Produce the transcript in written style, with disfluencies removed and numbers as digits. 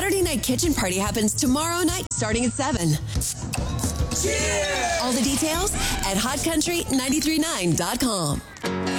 Saturday Night Kitchen Party happens tomorrow night starting at 7. Cheers! All the details at hotcountry939.com.